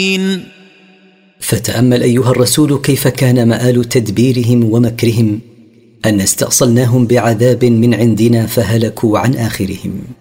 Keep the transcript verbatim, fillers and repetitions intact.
فتأمل أيها الرسول كيف كان مآل تدبيرهم ومكرهم أن استأصلناهم بعذاب من عندنا فهلكوا عن آخرهم.